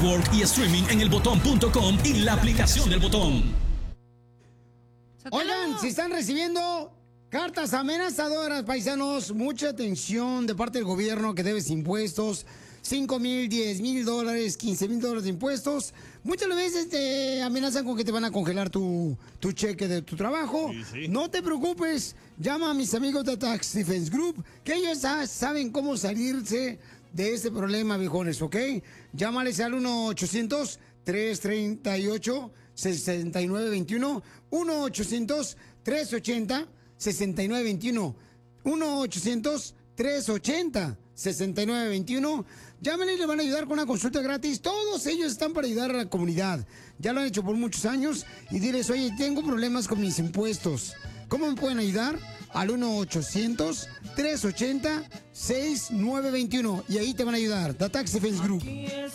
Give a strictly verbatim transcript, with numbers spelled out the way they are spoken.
network y streaming en el botón punto com y la aplicación del Botón. Oigan, si están recibiendo cartas amenazadoras, paisanos, mucha atención de parte del gobierno que debes impuestos, cinco mil, diez mil dólares, quince mil dólares de impuestos. Muchas veces te amenazan con que te van a congelar tu, tu cheque de tu trabajo. Sí, sí. No te preocupes, llama a mis amigos de Tax Defense Group, que ellos ya saben cómo salirse de este problema, viejones, ¿ok? Llámales al uno ochocientos, tres treinta y ocho, sesenta y nueve veintiuno, uno ochocientos, tres ochenta, sesenta y nueve veintiuno, uno ochocientos, tres ochenta, sesenta y nueve veintiuno. Llámenle y le van a ayudar con una consulta gratis. Todos ellos están para ayudar a la comunidad. Ya lo han hecho por muchos años. Y diles, oye, tengo problemas con mis impuestos. ¿Cómo me pueden ayudar? Al uno ochocientos, tres ochenta, sesenta y nueve veintiuno. Y ahí te van a ayudar. The Tax Defense Group.